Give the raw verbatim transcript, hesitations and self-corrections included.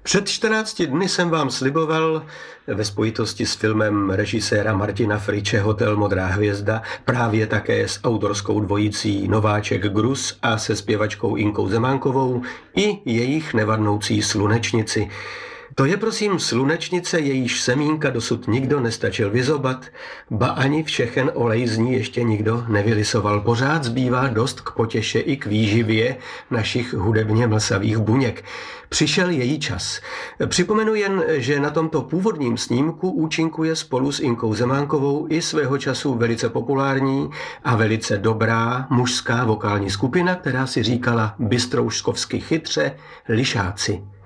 Před čtrnácti dny jsem vám sliboval ve spojitosti s filmem režiséra Martina Friče Hotel Modrá hvězda, právě také s autorskou dvojicí Nováček Grus a se zpěvačkou Inkou Zemánkovou i jejich nevadnoucí slunečnici. To je prosím slunečnice, jejíž semínka dosud nikdo nestačil vyzobat, ba ani všechen olej z ní ještě nikdo nevylisoval. Pořád zbývá dost k potěše i k výživě našich hudebně mlsavých buněk. Přišel její čas. Připomenu jen, že na tomto původním snímku účinkuje spolu s Inkou Zemánkovou i svého času velice populární a velice dobrá mužská vokální skupina, která si říkala bystrouškovsky chytře Lišáci.